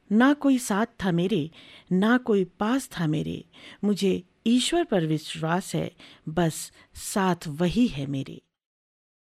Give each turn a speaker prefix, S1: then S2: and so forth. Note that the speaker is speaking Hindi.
S1: ना कोई साथ था मेरे, ना कोई पास था मेरे। मुझे ईश्वर पर विश्वास है, बस साथ वही है मेरे।